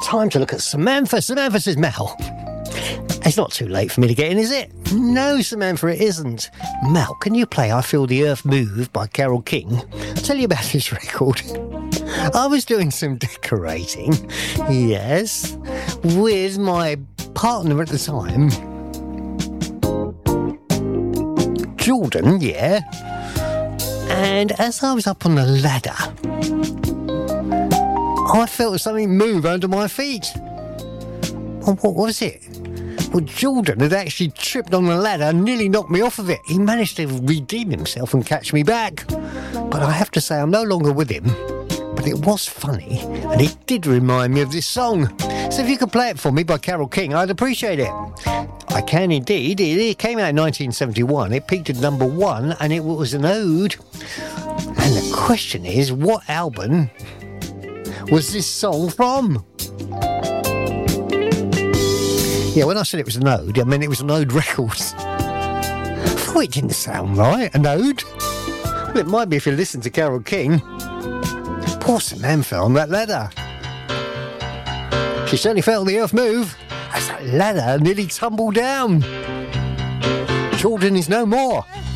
time to look at Samantha. Samantha says, Mel, it's not too late for me to get in, is it? No, Samantha, it isn't. Mel, can you play I Feel the Earth Move by Carole King? I'll tell you about this record. I was doing some decorating, yes, with my partner at the time, Jordan, yeah. And as I was up on the ladder, I felt something move under my feet. Well, what was it? Well, Jordan had actually tripped on the ladder and nearly knocked me off of it. He managed to redeem himself and catch me back. But I have to say, I'm no longer with him. But it was funny, and it did remind me of this song. So if you could play it for me by Carole King, I'd appreciate it. I can indeed. It came out in 1971. It peaked at number 1, and it was an ode. And the question is, what album was this song from? Yeah, when I said it was an ode, I mean it was an ode records. I thought it didn't sound right, an ode. Well, it might be if you listen to Carole King. Poor Samantha on that ladder. She certainly felt the earth move as that ladder nearly tumbled down. Jordan is no more.